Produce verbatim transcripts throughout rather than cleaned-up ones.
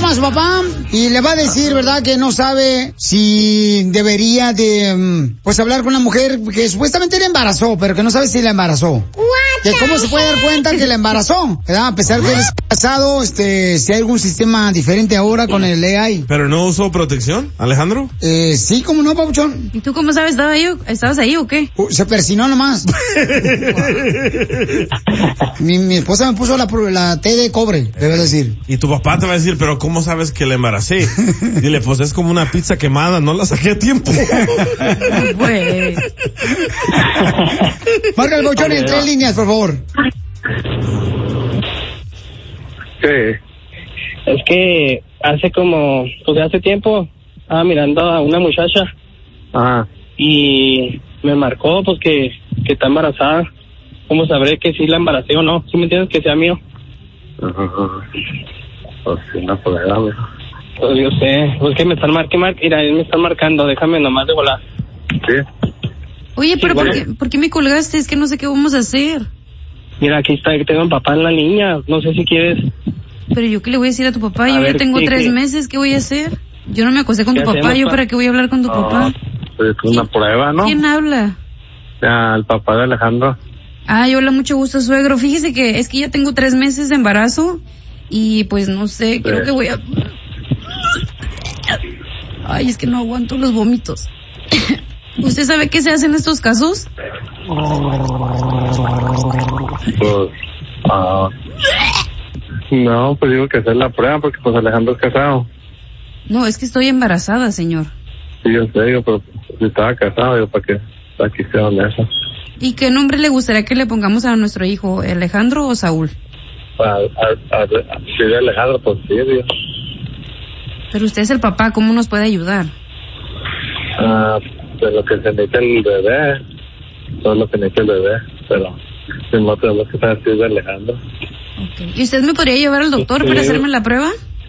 llama a su papá y le va a decir, ¿verdad?, que no sabe si debería de, pues, hablar con una mujer que supuestamente le embarazó, pero que no sabe si la embarazó. Que cómo se puede dar cuenta que la embarazó, ¿verdad? A pesar de que él es casado, este, si hay algún sistema diferente ahora con el A I. ¿Pero no usó protección, Alejandro? Eh, sí, ¿cómo no, Pabuchón? ¿Y tú cómo sabes? ¿Estaba ahí, ¿Estabas ahí o qué? Uh, se persinó nomás. mi, mi esposa me puso la, la T de cobre, debe decir. Y tu papá te va a decir, pero ¿cómo sabes que la embaracé? Dile, pues es como una pizza quemada, no la saqué a tiempo. Pues. Marca el Pabuchón en tres líneas, por favor. Sí. Es que hace como, pues hace tiempo, estaba mirando a una muchacha. Ah. Y me marcó, pues que, que está embarazada. ¿Cómo sabré que sí la embaracé o no? ¿Sí me entiendes? Que sea mío. Uh-huh. Pues sí, no puedo, ¿verdad? Pues yo sé, pues que me están marcando, mar- mira, me están marcando, déjame nomás de volar. Sí. Oye, pero Sí, ¿por, bueno. qué, ¿por qué me colgaste? Es que no sé qué vamos a hacer. Mira, aquí está, tengo a papá en la niña, no sé si quieres. Pero yo qué le voy a decir a tu papá, A yo ver, ya tengo sí, tres sí. meses, ¿qué voy a hacer? Yo no me acosté con ¿Qué tu papá, hacemos, yo pa? para qué voy a hablar con tu papá. Pues es una prueba, ¿no? ¿Quién habla? Ah, el papá de Alejandro. Ay, hola, mucho gusto, suegro. Fíjese que es que ya tengo tres meses de embarazo y pues no sé, creo que voy a... Ay, es que no aguanto los vómitos. ¿Usted sabe qué se hace en estos casos? Pues, ah, no, pues digo que hacer la prueba porque pues Alejandro es casado. No, es que estoy embarazada, señor. Sí, yo sé, digo, pero si estaba casado, digo, para que, para que sea honesto. ¿Y qué nombre le gustaría que le pongamos a nuestro hijo, Alejandro o Saúl? A, a, a, a, si de Alejandro, pues sí, digo. Pero usted es el papá, ¿cómo nos puede ayudar? Ah, de lo que se necesita el bebé, todo lo que necesita el bebé, pero si no tenemos que saber si es de Alejandro. Okay. ¿Y usted me podría llevar al doctor Sí. para hacerme la prueba?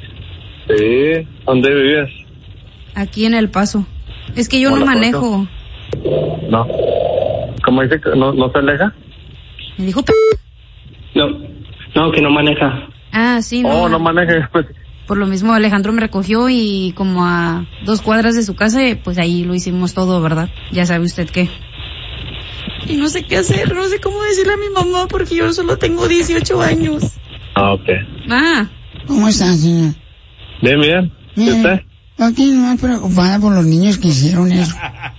Sí, ¿dónde vives? Aquí en El Paso. Es que yo no Hola, manejo. No. ¿Cómo dice que no, no se aleja? Me dijo... p- No, no, que no maneja. Ah, sí, no. Oh, no maneje. Por lo mismo Alejandro me recogió y como a dos cuadras de su casa, pues ahí lo hicimos todo, ¿verdad? Ya sabe usted qué. Y no sé qué hacer, no sé cómo decirle a mi mamá porque yo solo tengo dieciocho años. Ah, ok. Ah, ¿Cómo está, señor? Bien, bien. ¿Y Mire, usted? aquí más preocupada por los niños que hicieron eso.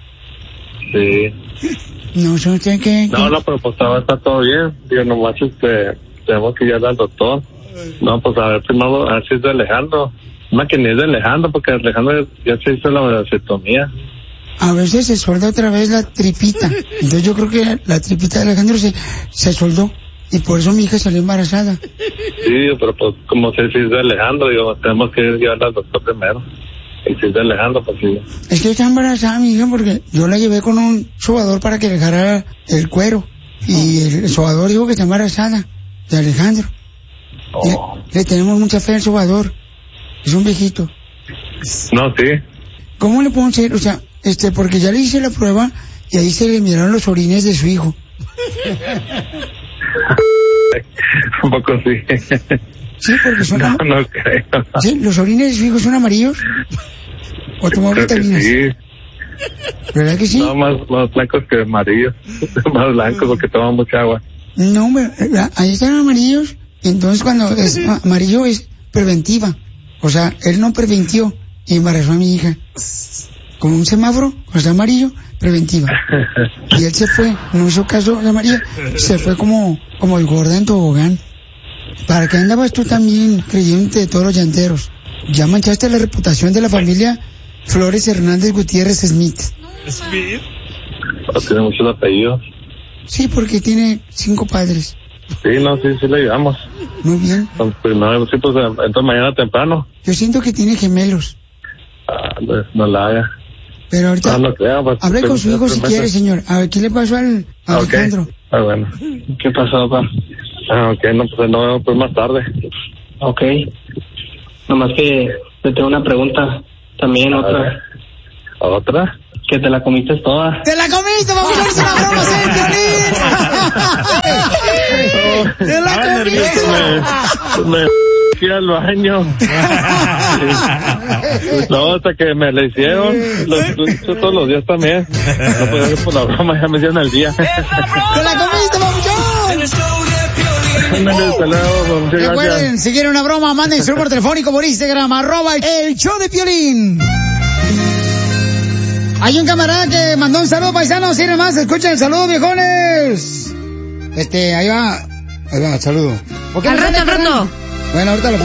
Sí. No sé usted qué... No, no, pero pues estaba, está todo bien. Digo, nomás este, tenemos que ir al doctor. No, pues a ver, primero, a ver si es de Alejandro. Más que ni es de Alejandro, porque Alejandro ya se hizo la vasectomía. A veces se suelda otra vez la tripita. Entonces yo creo que la tripita de Alejandro se, se soldó. Y por eso mi hija salió embarazada. Sí, pero pues como sé si es de Alejandro, digo, tenemos que ir al doctor primero. Y si es de Alejandro, pues sí. Es que está embarazada mi hija porque yo la llevé con un sobador para que dejara el cuero. Y el sobador dijo que está embarazada de Alejandro. Oh. Le, le tenemos mucha fe al sobador. Es un viejito. No, sí. ¿Cómo le puedo hacer? O sea, este, porque ya le hice la prueba y ahí se le miraron los orines de su hijo. Un poco sí. Sí, porque son... No, am- no creo. ¿Sí? ¿Los orines de su hijo son amarillos? ¿O tomó Creo que vitaminas? sí. ¿Verdad que sí? No, más, más blancos que amarillos. Más blancos porque toman mucha agua. No, hombre, eh, ahí están amarillos. Entonces cuando es a- amarillo es preventiva. O sea, él no preventió y embarazó a mi hija. Como un semáforo, o sea, amarillo, preventiva. Y él se fue, no hizo caso de María, se fue como, como el gorda en tobogán. ¿Para qué andabas tú también creyéndote de todos los llanteros? Ya manchaste la reputación de la familia Flores Hernández Gutiérrez Smith. ¿Smith? No tiene muchos apellidos. Sí, porque tiene cinco padres. Sí, no, sí, sí le ayudamos. Muy bien. Entonces, primero, sí, pues entonces mañana temprano. Yo siento que tiene gemelos. Ah, no, no la haga. Pero ahorita, No, no creo. Pues, hable con su hijo si primero. quiere, señor. A ver, ¿qué le pasó al a Ah, ok. Alejandro? Ah, bueno. ¿Qué pasó, papá? Ah, ok, no, pues no vemos pues más tarde. Ok. Nomás que te tengo una pregunta. También A otra. ver. ¿Otra? Que te la comiste toda. ¡Te la comiste! ¡Vamos a hacer una broma, señor Piolín! ¡Te la Estaba nervioso, comiste! Me, me que ir al baño. No, hasta que me la hicieron. Lo escucho todos los días también. No podía hacer por la broma, ya me hicieron el día. ¡Te la comiste, papuchón! Recuerden, si quieren una broma, manden su número telefónico por Instagram, arroba el show de Piolín. Hay un camarada que mandó un saludo, paisanos, y más, escuchen el saludo, viejones. Este, ahí va, ahí va, saludo. Al rato, al rato. Bueno, ahorita lo